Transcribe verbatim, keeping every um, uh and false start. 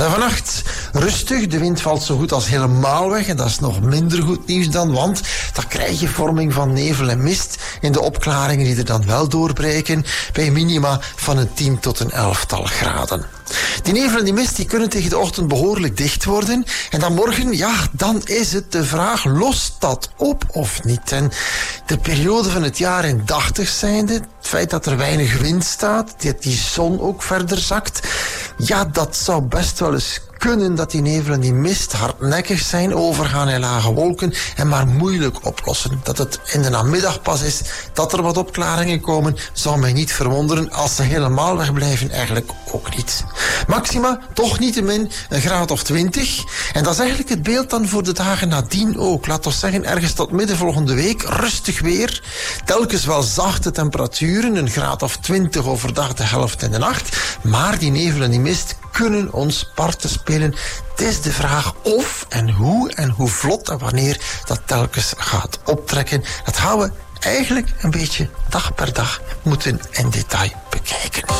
Dan vannacht rustig, de wind valt zo goed als helemaal weg en dat is nog minder goed nieuws dan, want dan krijg je vorming van nevel en mist in de opklaringen die er dan wel doorbreken bij minima van een tien tot een elftal graden. Die nevel en die mist die kunnen tegen de ochtend behoorlijk dicht worden en dan morgen, ja, dan is het de vraag, lost dat op of niet? En de periode van het jaar indachtig zijnde, het feit dat er weinig wind staat, dat die zon ook verder zakt, ja, dat zou best wel eens kunnen dat die nevel en die mist hardnekkig zijn, overgaan in lage wolken en maar moeilijk oplossen. Dat het in de namiddag pas is dat er wat opklaringen komen, zou mij niet verwonderen. Als ze helemaal wegblijven, eigenlijk ook niet. Maxima, toch niettemin een graad of twintig. En dat is eigenlijk het beeld dan voor de dagen nadien ook. Laat ons zeggen, ergens tot midden volgende week, rustig weer. Telkens wel zachte temperaturen, een graad of twintig overdag, de helft in de nacht. Maar die nevel en die mist kunnen ons parten spelen. Het is de vraag of en hoe en hoe vlot en wanneer dat telkens gaat optrekken. Dat gaan we eigenlijk een beetje dag per dag moeten in detail bekijken.